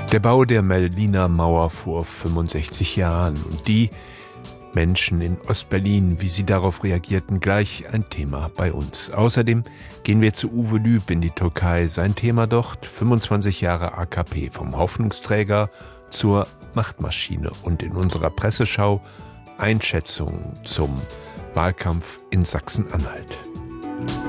Der Bau der Berliner Mauer vor 65 Jahren und die Menschen in Ostberlin, wie sie darauf reagierten, gleich ein Thema bei uns. Außerdem gehen wir zu Uwe Lüb in die Türkei. Sein Thema dort: 25 Jahre AKP, vom Hoffnungsträger zur Machtmaschine. Und in unserer Presseschau Einschätzungen zum Wahlkampf in Sachsen-Anhalt.